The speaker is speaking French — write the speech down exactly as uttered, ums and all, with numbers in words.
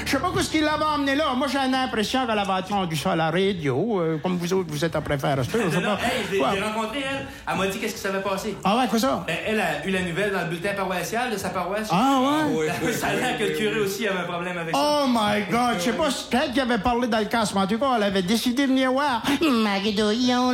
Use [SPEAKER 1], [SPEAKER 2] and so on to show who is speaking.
[SPEAKER 1] Je sais pas ce qu'il l'avait emmené là. Moi, j'ai l'impression qu'elle avait entendu ça à la radio. Euh, comme vous autres, vous êtes après faire ça.
[SPEAKER 2] Non, non, hey, je l'ai rencontré, elle. Elle m'a dit qu'est-ce qui s'avait passé.
[SPEAKER 1] Ah ouais, quoi ça?
[SPEAKER 2] Ben, elle a eu la nouvelle dans le bulletin paroissial de sa paroisse.
[SPEAKER 1] Ah ouais?
[SPEAKER 2] Ah, oui, oui, ça a l'air que le curé aussi avait un problème avec ça.
[SPEAKER 1] Oh my God! Je sais pas, c'est elle qui avait parlé dans le casse, mais en tout cas, elle avait décidé de venir voir. Magdouillon